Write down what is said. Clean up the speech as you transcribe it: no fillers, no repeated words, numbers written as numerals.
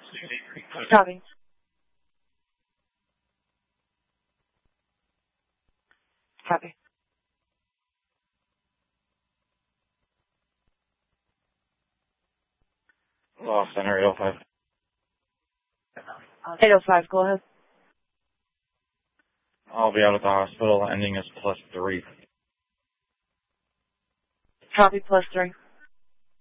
Copy. Copy. Lost Center 805. 805, go ahead. I'll be out at the hospital. Ending is +3. Copy, +3.